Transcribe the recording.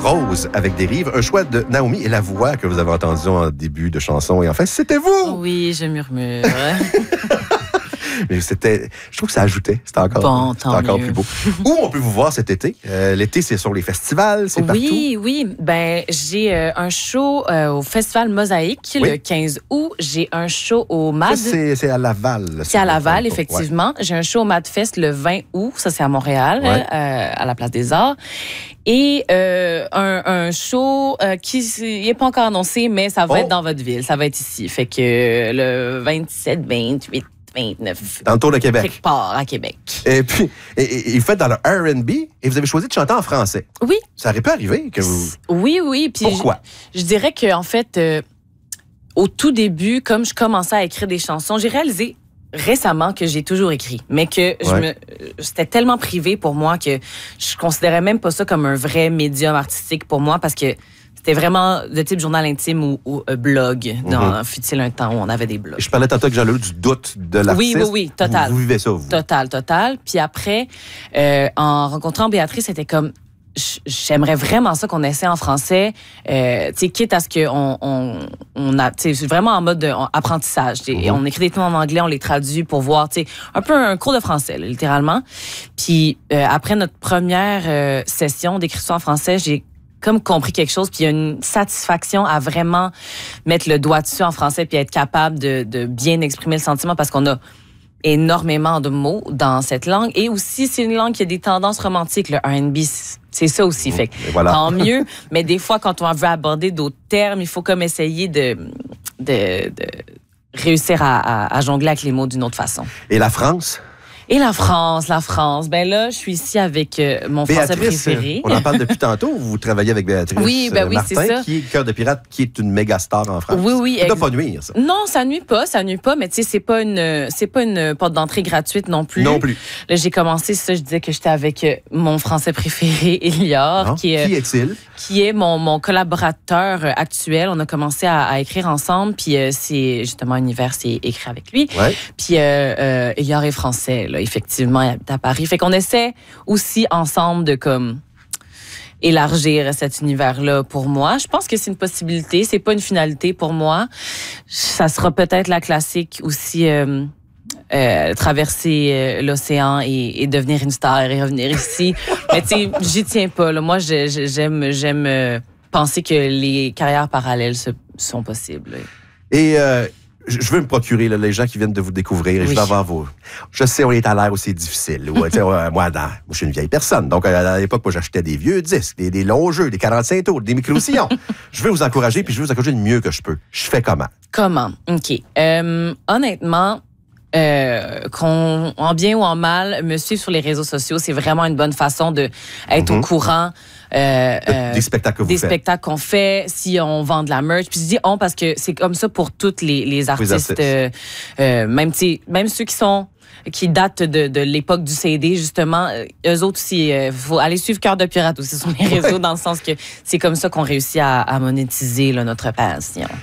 Rose avec Dérive, un choix de Naomi et la voix que vous avez entendue en début de chanson. Et en fait, c'était vous! Oui, je murmure. Mais je trouve que ça ajoutait. C'était encore plus beau. Où on peut vous voir cet été? L'été, c'est sur les festivals, c'est partout? Oui. Ben, j'ai un show au Festival Mosaïque le 15 août. J'ai un show au MAD. Ça, c'est à Laval. C'est à Laval, effectivement. Ouais. J'ai un show au MADFest le 20 août. Ça, c'est à Montréal, à la Place des Arts. Et un show qui n'est pas encore annoncé, mais ça va être dans votre ville. Ça va être ici. Fait que le 27, 28, 29. Dans le tour de Québec. Quelque part, à Québec. Et puis, vous faites dans le R&B et vous avez choisi de chanter en français. Oui. Ça aurait pu arriver que vous... Oui. Puis pourquoi? Je dirais qu'en fait, au tout début, comme je commençais à écrire des chansons, j'ai réalisé récemment que j'ai toujours écrit, mais que c'était tellement privé pour moi que je considérais même pas ça comme un vrai médium artistique pour moi parce que c'était vraiment de type journal intime ou blog. Fut-il un temps où on avait des blogs. Je parlais tantôt avec Jean-Luc du doute de l'artiste. Oui, total. Vous vivez ça, vous? Total. Puis après, en rencontrant Béatrice, c'était comme... J'aimerais vraiment ça qu'on essaie en français, quitte à ce qu'on a, c'est vraiment en mode apprentissage. On écrit des mots en anglais, on les traduit pour voir, un peu un cours de français, là, littéralement. Puis après notre première session d'écriture en français, j'ai comme compris quelque chose, puis il y a une satisfaction à vraiment mettre le doigt dessus en français puis être capable de bien exprimer le sentiment parce qu'on a énormément de mots dans cette langue. Et aussi, c'est une langue qui a des tendances romantiques, le R&B. C'est ça aussi. Fait que tant mieux. Mais des fois, quand on veut aborder d'autres termes, il faut comme essayer de réussir à jongler avec les mots d'une autre façon. Et la France? Et la France. Ben là, je suis ici avec mon français préféré. On en parle depuis tantôt. Vous travaillez avec Béatrice Martin, c'est ça. Qui est Cœur de pirate, qui est une méga star en France. Oui. Ça ne doit pas nuire, ça. Non, ça nuit pas. Mais tu sais, c'est pas une porte d'entrée gratuite non plus. Non plus. Là, j'ai commencé ça. Je disais que j'étais avec mon français préféré, Elior. Qui est-il? Qui est mon collaborateur actuel. On a commencé à écrire ensemble. Puis c'est justement Univers, c'est écrit avec lui. Ouais. Puis Elior est français, là. Effectivement, il habite à Paris. Fait qu'on essaie aussi ensemble de comme élargir cet univers-là pour moi. Je pense que c'est une possibilité. C'est pas une finalité pour moi. Ça sera peut-être la classique aussi, traverser l'océan et devenir une star et revenir ici. Mais tu sais, j'y tiens pas, là. Moi, j'aime penser que les carrières parallèles sont possibles. Et je veux me procurer les gens qui viennent de vous découvrir. Et je vais avoir vos... Je sais, on est à l'ère où c'est difficile. Moi, je suis une vieille personne. Donc, à l'époque, moi, j'achetais des vieux disques, des longs jeux, des 45 tours, des micro-sillons. Je veux vous encourager, puis je veux vous encourager le mieux que je peux. Je fais comment? OK. Honnêtement, en bien ou en mal, me suivre sur les réseaux sociaux, c'est vraiment une bonne façon d'être au courant des spectacles que vous faites. Spectacles qu'on fait, si on vend de la merch. Puis je dis on parce que c'est comme ça pour tous les artistes. Même ceux qui datent de l'époque du CD, justement, eux autres aussi, faut aller suivre Cœur de pirate aussi sur les réseaux, dans le sens que c'est comme ça qu'on réussit à monétiser là, notre passion.